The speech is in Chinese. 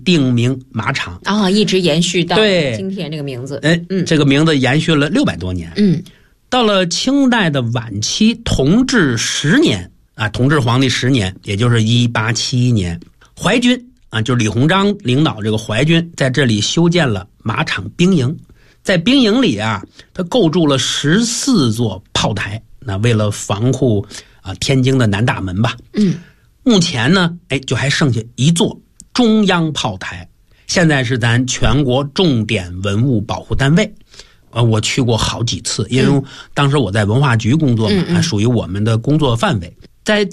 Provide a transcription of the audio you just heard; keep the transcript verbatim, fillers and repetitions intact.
定名马场啊、哦，一直延续到对今天这个名字。 哎， 嗯， 这个名字延续了六百多年。 嗯， 到了清代的晚期，同治十年啊，同治皇帝十年，也就是一八七一年，淮军啊，就是李鸿章领导这个淮军在这里修建了马场兵营。在兵营里啊，他构筑了十四座炮台，那为了防护啊天津的南大门吧。 嗯， 目前呢，哎，就还剩下一座中央炮台，现在是咱全国重点文物保护单位。呃，我去过好几次，因为当时我在文化局工作嘛， 嗯嗯属于我们的工作范围。